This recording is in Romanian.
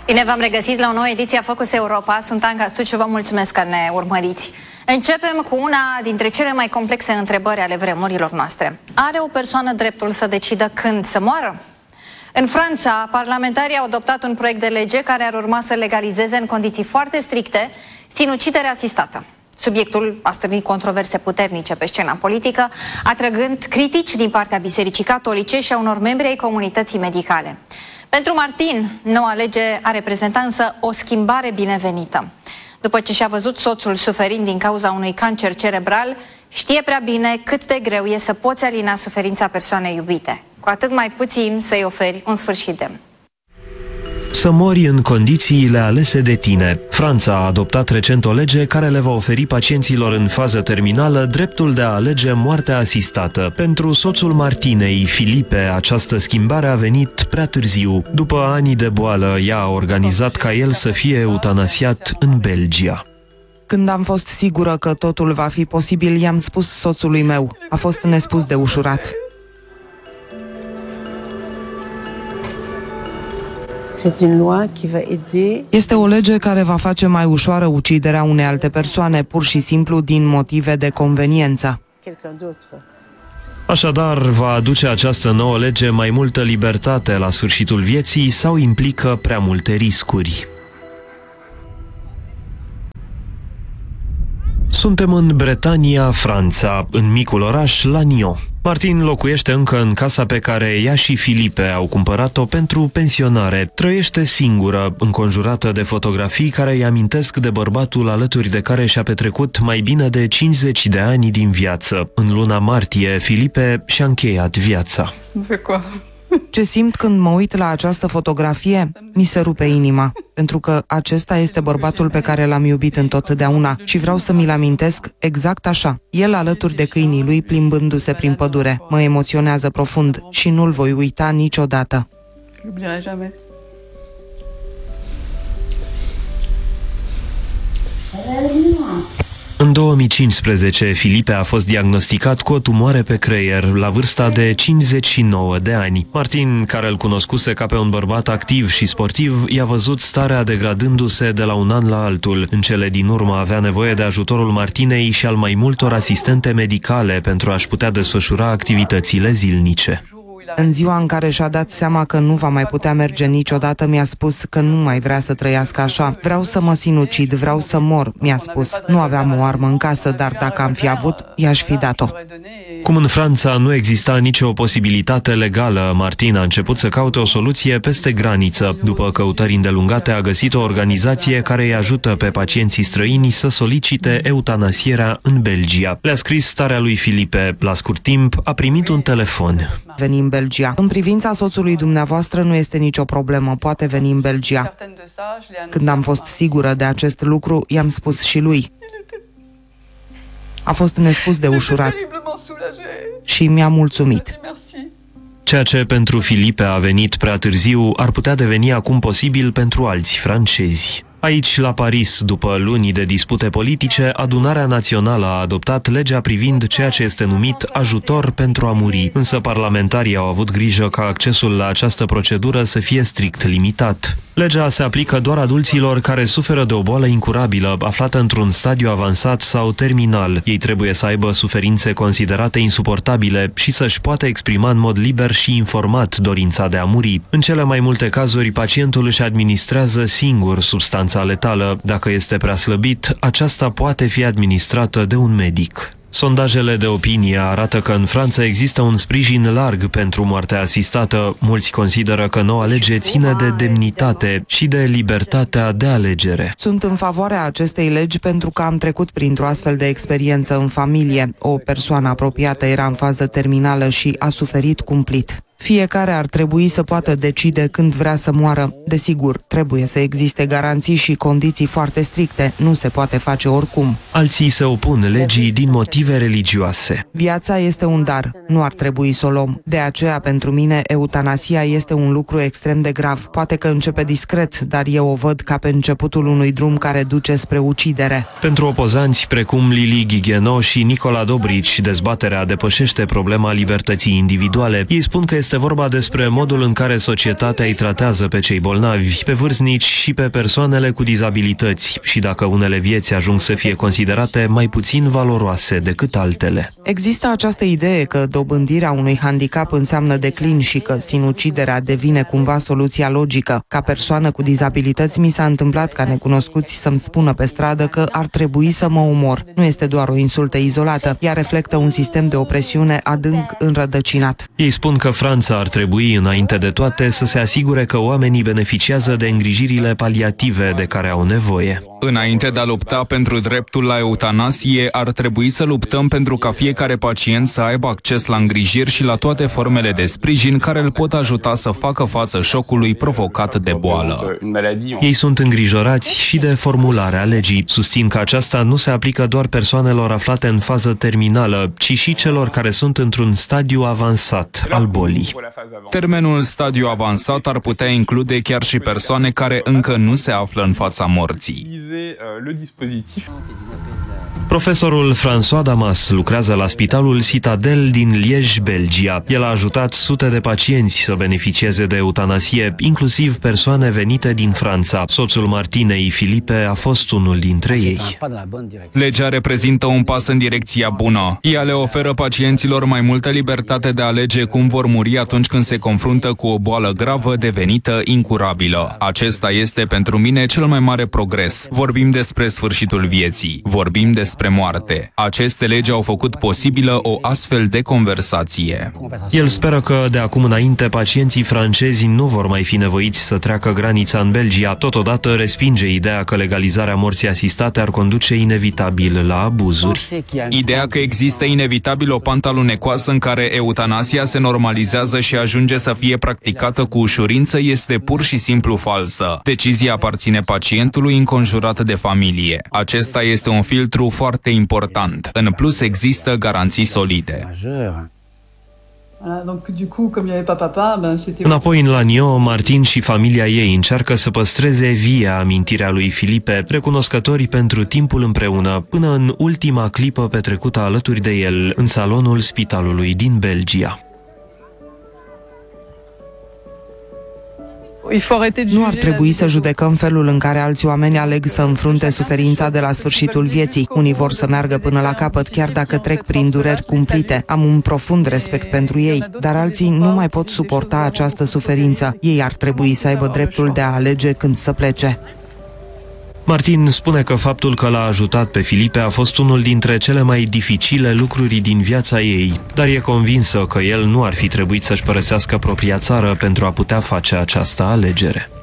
Bine v-am regăsit la o nouă ediție a Focus Europa. Sunt Anca Suciu, vă mulțumesc că ne urmăriți. Începem cu una dintre cele mai complexe întrebări ale vremurilor noastre. Are o persoană dreptul să decidă când să moară? În Franța, parlamentarii au adoptat un proiect de lege care ar urma să legalizeze în condiții foarte stricte sinuciderea asistată. Subiectul a stârnit controverse puternice pe scena politică, atrăgând critici din partea Bisericii Catolice și a unor membri ai comunității medicale. Pentru Martin, noua lege a reprezentat însă o schimbare binevenită. După ce și-a văzut soțul suferind din cauza unui cancer cerebral, știe prea bine cât de greu e să poți alina suferința persoanei iubite, cu atât mai puțin să-i oferi un sfârșit demn. Să mori în condițiile alese de tine. Franța a adoptat recent o lege care le va oferi pacienților în fază terminală dreptul de a alege moartea asistată. Pentru soțul Martinei, Filipe, această schimbare a venit prea târziu. După ani de boală, ea a organizat ca el să fie eutanasiat în Belgia. Când am fost sigură că totul va fi posibil, i-am spus soțului meu. A fost nespus de ușurat. Este o lege care va face mai ușoară uciderea unei alte persoane, pur și simplu din motive de conveniență. Așadar, va aduce această nouă lege mai multă libertate la sfârșitul vieții sau implică prea multe riscuri? Suntem în Bretania, Franța, în micul oraș Lannion. Martin locuiește încă în casa pe care ea și Filipe au cumpărat-o pentru pensionare. Trăiește singură, înconjurată de fotografii care îi amintesc de bărbatul alături de care și-a petrecut mai bine de 50 de ani din viață. În luna martie, Filipe și-a încheiat viața. Ce simt când mă uit la această fotografie? Mi se rupe inima, pentru că acesta este bărbatul pe care l-am iubit întotdeauna și vreau să mi-l amintesc exact așa. El alături de câinii lui plimbându-se prin pădure. Mă emoționează profund și nu-l voi uita niciodată. În 2015, Filipe a fost diagnosticat cu o tumoare pe creier la vârsta de 59 de ani. Martin, care îl cunoscuse ca pe un bărbat activ și sportiv, i-a văzut starea degradându-se de la un an la altul. În cele din urmă avea nevoie de ajutorul Martinei și al mai multor asistente medicale pentru a-și putea desfășura activitățile zilnice. În ziua în care și-a dat seama că nu va mai putea merge niciodată, mi-a spus că nu mai vrea să trăiască așa. Vreau să mă sinucid, vreau să mor, mi-a spus. Nu aveam o armă în casă, dar dacă am fi avut, i-aș fi dat-o. Cum în Franța nu exista nicio posibilitate legală, Martin a început să caute o soluție peste graniță. După căutări îndelungate, a găsit o organizație care îi ajută pe pacienții străini să solicite eutanasierea în Belgia. Le-a scris starea lui Filipe. La scurt timp, a primit un telefon. Veni în Belgia. În privința soțului dumneavoastră nu este nicio problemă, poate veni în Belgia. Când am fost sigură de acest lucru, i-am spus și lui. A fost nespus de ușurat și mi-a mulțumit. Ceea ce pentru Filipe a venit prea târziu ar putea deveni acum posibil pentru alți francezi. Aici, la Paris, după luni de dispute politice, Adunarea Națională a adoptat legea privind ceea ce este numit ajutor pentru a muri. Însă parlamentarii au avut grijă ca accesul la această procedură să fie strict limitat. Legea se aplică doar adulților care suferă de o boală incurabilă, aflată într-un stadiu avansat sau terminal. Ei trebuie să aibă suferințe considerate insuportabile și să-și poată exprima în mod liber și informat dorința de a muri. În cele mai multe cazuri, pacientul își administrează singur substanța letală. Dacă este prea slăbit, aceasta poate fi administrată de un medic. Sondajele de opinie arată că în Franța există un sprijin larg pentru moartea asistată. Mulți consideră că noua lege ține de demnitate și de libertatea de alegere. Sunt în favoarea acestei legi pentru că am trecut printr-o astfel de experiență în familie. O persoană apropiată era în fază terminală și a suferit cumplit. Fiecare ar trebui să poată decide când vrea să moară. Desigur, trebuie să existe garanții și condiții foarte stricte. Nu se poate face oricum. Alții se opun legii din motive religioase. Viața este un dar, nu ar trebui să o luăm. De aceea, pentru mine, eutanasia este un lucru extrem de grav. Poate că începe discret, dar eu o văd ca pe începutul unui drum care duce spre ucidere. Pentru opozanți precum Lili Guiguenot și Nicola Dobrici, dezbaterea depășește problema libertății individuale. Ei spun că este Este vorba despre modul în care societatea îi tratează pe cei bolnavi, pe vârstnici și pe persoanele cu dizabilități și dacă unele vieți ajung să fie considerate mai puțin valoroase decât altele. Există această idee că dobândirea unui handicap înseamnă declin și că sinuciderea devine cumva soluția logică. Ca persoană cu dizabilități mi s-a întâmplat ca necunoscuți să-mi spună pe stradă că ar trebui să mă omor. Nu este doar o insultă izolată, ea reflectă un sistem de opresiune adânc înrădăcinat. Ei spun că Franța ar trebui, înainte de toate, să se asigure că oamenii beneficiază de îngrijirile paliative de care au nevoie. Înainte de a lupta pentru dreptul la eutanasie, ar trebui să luptăm pentru ca fiecare pacient să aibă acces la îngrijiri și la toate formele de sprijin care îl pot ajuta să facă față șocului provocat de boală. Ei sunt îngrijorați și de formularea legii. Susțin că aceasta nu se aplică doar persoanelor aflate în fază terminală, ci și celor care sunt într-un stadiu avansat al bolii. Termenul stadiu avansat ar putea include chiar și persoane care încă nu se află în fața morții. Profesorul François Damas lucrează la Spitalul Citadel din Liege, Belgia. El a ajutat sute de pacienți să beneficieze de eutanasie, inclusiv persoane venite din Franța. Soțul Martinei, Filipe, a fost unul dintre ei. Legea reprezintă un pas în direcția bună. Ea le oferă pacienților mai multă libertate de a alege cum vor muri atunci când se confruntă cu o boală gravă devenită incurabilă. Acesta este pentru mine cel mai mare progres. Vorbim despre sfârșitul vieții. Vorbim despre moarte. Aceste legi au făcut posibilă o astfel de conversație. El speră că de acum înainte pacienții francezi nu vor mai fi nevoiți să treacă granița în Belgia. Totodată respinge ideea că legalizarea morții asistate ar conduce inevitabil la abuzuri. Ideea că există inevitabil o pantă alunecoasă în care eutanasia se normalizează și ajunge să fie practicată cu ușurință este pur și simplu falsă. Decizia aparține pacientului înconjurat de familie. Acesta este un filtru foarte important. În plus, există garanții solide. Înapoi în Lannion, Martin și familia ei încearcă să păstreze vie amintirea lui Filipe, recunoscători pentru timpul împreună, până în ultima clipă petrecută alături de el în salonul spitalului din Belgia. Nu ar trebui să judecăm felul în care alți oameni aleg să înfrunte suferința de la sfârșitul vieții. Unii vor să meargă până la capăt, chiar dacă trec prin dureri cumplite. Am un profund respect pentru ei, dar alții nu mai pot suporta această suferință. Ei ar trebui să aibă dreptul de a alege când să plece. Martin spune că faptul că l-a ajutat pe Filipe a fost unul dintre cele mai dificile lucruri din viața ei, dar e convinsă că el nu ar fi trebuit să-și părăsească propria țară pentru a putea face această alegere.